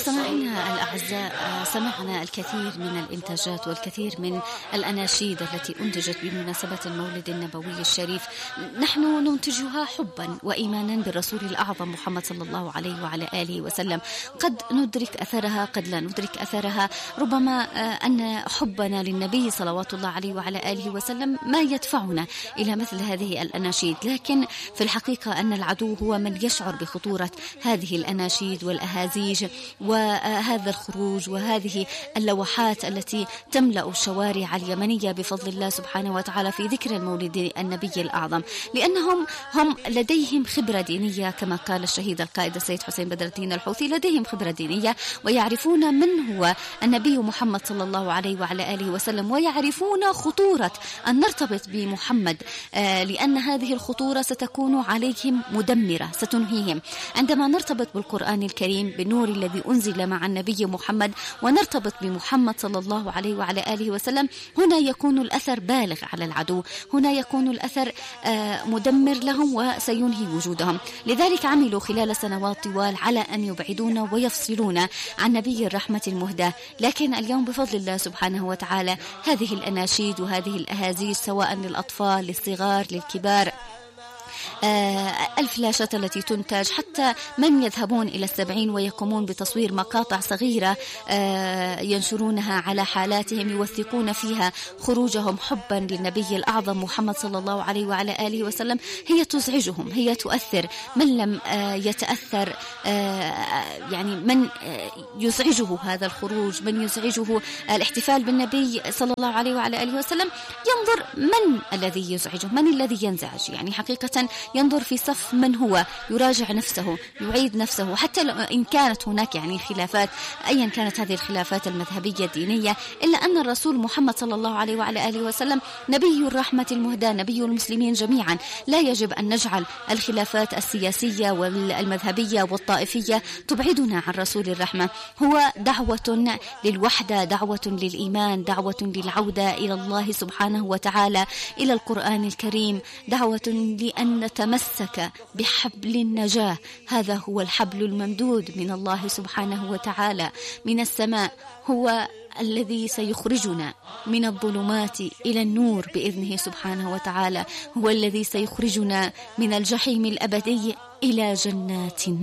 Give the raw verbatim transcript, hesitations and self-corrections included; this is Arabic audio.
مستمعينا الأعزاء، سمعنا الكثير من الإنتاجات والكثير من الأناشيد التي أنتجت بمناسبة المولد النبوي الشريف. نحن ننتجها حبا وإيمانا بالرسول الأعظم محمد صلى الله عليه وعلى آله وسلم. قد ندرك أثرها، قد لا ندرك أثرها. ربما أن حبنا للنبي صلوات الله عليه وعلى آله وسلم ما يدفعنا إلى مثل هذه الأناشيد، لكن في الحقيقة أن العدو هو من يشعر بخطورة هذه الأناشيد والأهازيج وهذا الخروج وهذه اللوحات التي تملأ الشوارع اليمنية بفضل الله سبحانه وتعالى في ذكر المولد النبي الأعظم، لأنهم هم لديهم خبرة دينية كما قال الشهيد القائد السيد حسين بدر الدين الحوثي، لديهم خبرة دينية ويعرفون من هو النبي محمد صلى الله عليه وعلى آله وسلم، ويعرفون خطورة أن نرتبط بمحمد، لأن هذه الخطورة ستكون عليهم مدمرة ستنهيهم. عندما نرتبط بالقرآن الكريم بالنور الذي أنزل مع النبي محمد ونرتبط بمحمد صلى الله عليه وعلى آله وسلم، هنا يكون الأثر بالغ على العدو، هنا يكون الأثر مدمر لهم وسينهي وجودهم. لذلك عملوا خلال سنوات طوال على أن يبعدونا ويفصلونا عن نبي الرحمة المهدى، لكن اليوم بفضل الله سبحانه وتعالى هذه الأناشيد وهذه الأهازيج سواء للأطفال للصغار للكبار، الفلاشات التي تنتج، حتى من يذهبون إلى السبعين ويقومون بتصوير مقاطع صغيرة ينشرونها على حالاتهم يوثقون فيها خروجهم حبا للنبي الأعظم محمد صلى الله عليه وعلى آله وسلم، هي تزعجهم، هي تؤثر. من لم يتأثر يعني من يزعجه هذا الخروج، من يزعجه الاحتفال بالنبي صلى الله عليه وعلى آله وسلم، ينظر من الذي يزعجه، من الذي ينزعج. يعني حقيقة ينظر في صف من هو، يراجع نفسه، يعيد نفسه، حتى إن كانت هناك يعني خلافات، أيا كانت هذه الخلافات المذهبية الدينية، إلا أن الرسول محمد صلى الله عليه وعلى آله وسلم نبي الرحمة المهدى، نبي المسلمين جميعا. لا يجب أن نجعل الخلافات السياسية والمذهبية والطائفية تبعدنا عن رسول الرحمة. هو دعوة للوحدة، دعوة للإيمان، دعوة للعودة إلى الله سبحانه وتعالى، إلى القرآن الكريم، دعوة لأن نتمسك بحبل النجاة. هذا هو الحبل الممدود من الله سبحانه وتعالى من السماء، هو الذي سيخرجنا من الظلمات إلى النور بإذنه سبحانه وتعالى، هو الذي سيخرجنا من الجحيم الأبدي إلى جنات النعيم.